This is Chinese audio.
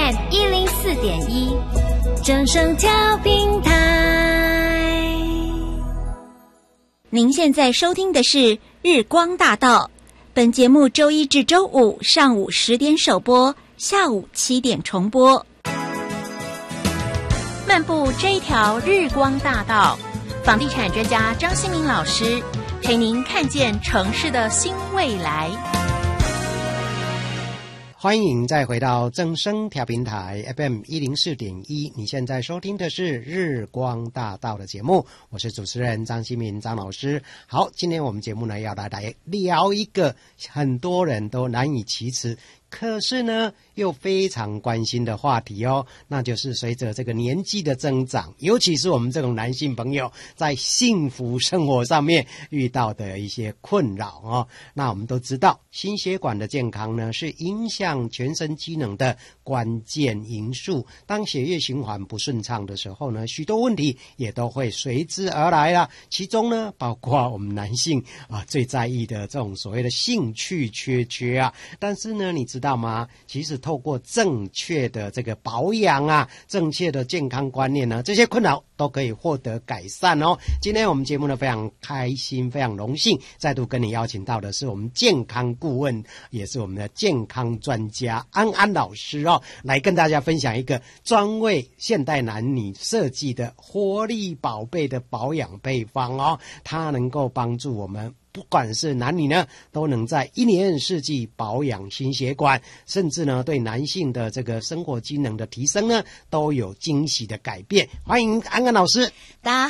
FM 104.1，正声调频台。 您现在收听的是日光大道，本节目周一至周五上午10点首播，下午7点重播。漫步这一条日光大道，房地产专家张新民老师陪您看见城市的新未来。 欢迎再回到正声调频台 FM 104.1，你现在收听的是日光大道的节目，我是主持人张新民张老师。好，今天我们节目呢要来聊一个很多人都难以启齿，可是呢又非常关心的话题哦，那就是随着这个年纪的增长，尤其是我们这种男性朋友在幸福生活上面遇到的一些困扰哦。那我们都知道心血管的健康呢是影响全身机能的关键因素，当血液循环不顺畅的时候呢，许多问题也都会随之而来啦。其中呢包括我们男性最在意的这种所谓的兴趣缺啊。但是呢你知道吗，其实透过正确的这个保养啊，正确的健康观念呢，这些困扰都可以获得改善哦。今天我们节目呢非常开心，非常荣幸再度跟你邀请到的是我们健康顾问，也是我们的健康专家安安老师哦，来跟大家分享一个专为现代男女设计的活力宝贝的保养配方哦，它能够帮助我们不管是男女呢，都能在一年四季保养心血管，甚至呢对男性的这个生活机能的提升呢，都有惊喜的改变。欢迎安安老师。 大家